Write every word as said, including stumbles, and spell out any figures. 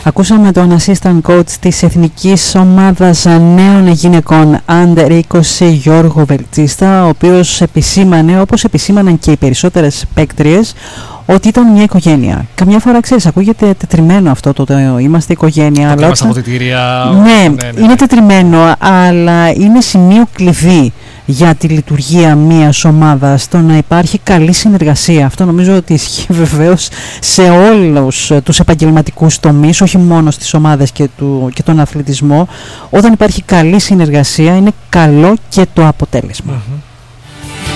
Ακούσαμε τον assistant coach της Εθνικής Ομάδας Νέων Γυναικών Under είκοσι, Γιώργο Βελτσίστα, ο οποίος επισήμανε, όπως επισήμαναν και οι περισσότερες παίκτριες, ότι ήταν μια οικογένεια. Καμιά φορά, ξέρεις, ακούγεται τετριμένο αυτό το, το είμαστε οικογένεια. Το είμαστε αποδυτήρια. Ναι, ναι, ναι, είναι τετριμένο, αλλά είναι σημείο κλειδί για τη λειτουργία μιας ομάδας, το να υπάρχει καλή συνεργασία. Αυτό νομίζω ότι ισχύει βεβαίως σε όλους τους επαγγελματικούς τομείς, όχι μόνο στις ομάδες και, του, και τον αθλητισμό. Όταν υπάρχει καλή συνεργασία είναι καλό και το αποτέλεσμα. Mm-hmm.